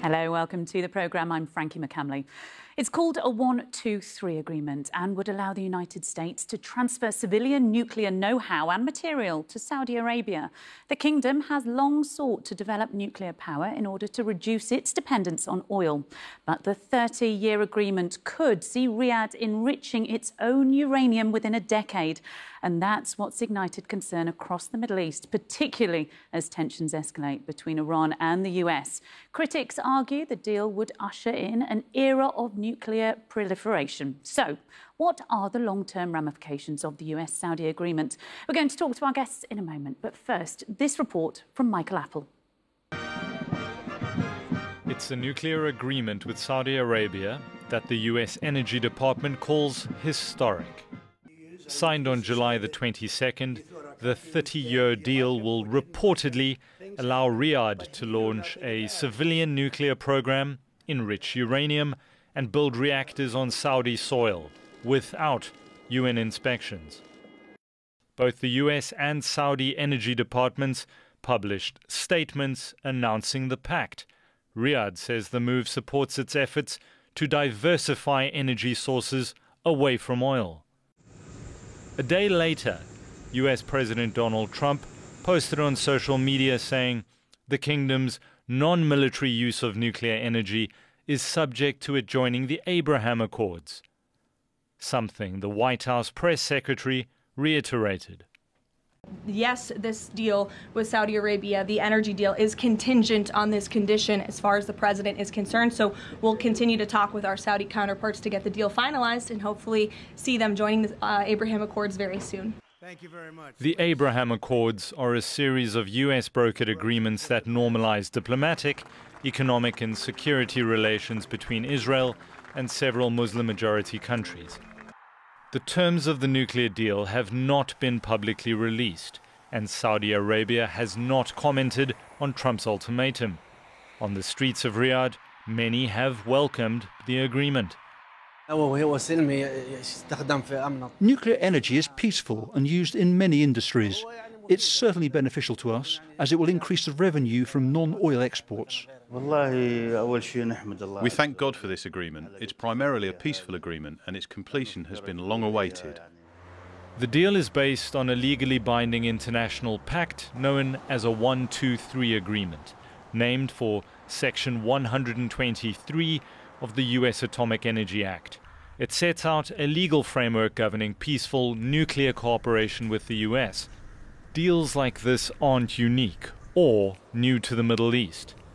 Hello, welcome to the programme. I'm Frankie McCamley. It's called a 1-2-3 agreement and would allow the United States to transfer civilian nuclear know-how and material to Saudi Arabia. The kingdom has long sought to develop nuclear power in order to reduce its dependence on oil. But the 30-year agreement could see Riyadh enriching its own uranium within a decade. And that's what's ignited concern across the Middle East, particularly as tensions escalate between Iran and the US. Critics argue the deal would usher in an era of nuclear proliferation. So, what are the long-term ramifications of the US-Saudi agreement? We're going to talk to our guests in a moment, but first, this report from Michael Apple. It's a nuclear agreement with Saudi Arabia that the US Energy Department calls historic. Signed on July the 22nd, the 30-year deal will reportedly allow Riyadh to launch a civilian nuclear program, enrich uranium, and build reactors on Saudi soil without UN inspections. Both the US and Saudi energy departments published statements announcing the pact. Riyadh says the move supports its efforts to diversify energy sources away from oil. A day later, US President Donald Trump posted on social media saying the kingdom's non-military use of nuclear energy is subject to it joining the Abraham Accords, something the White House press secretary reiterated. Yes, this deal with Saudi Arabia, the energy deal, is contingent on this condition as far as the president is concerned. So we'll continue to talk with our Saudi counterparts to get the deal finalized and hopefully see them joining the Abraham Accords very soon. Thank you very much. The Abraham Accords are a series of US-brokered agreements that normalize diplomatic, economic and security relations between Israel and several Muslim-majority countries. The terms of the nuclear deal have not been publicly released, and Saudi Arabia has not commented on Trump's ultimatum. On the streets of Riyadh, many have welcomed the agreement. Nuclear energy is peaceful and used in many industries. It's certainly beneficial to us, as it will increase the revenue from non-oil exports. We thank God for this agreement. It's primarily a peaceful agreement, and its completion has been long awaited. The deal is based on a legally binding international pact known as a 1-2-3 agreement, named for Section 123 of the US Atomic Energy Act. It sets out a legal framework governing peaceful nuclear cooperation with the US. Deals like this aren't unique or new to the Middle East.